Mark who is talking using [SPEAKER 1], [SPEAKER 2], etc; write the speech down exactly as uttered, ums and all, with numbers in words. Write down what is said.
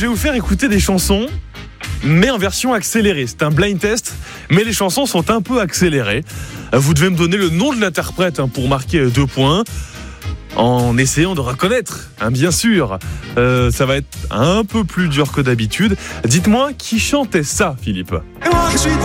[SPEAKER 1] je vais vous faire écouter des chansons, mais en version accélérée. C'est un blind test, mais les chansons sont un peu accélérées. Vous devez me donner le nom de l'interprète hein, pour marquer deux points, en essayant de reconnaître, hein, bien sûr. Euh, ça va être un peu plus dur que d'habitude. Dites-moi qui chantait ça, Philippe.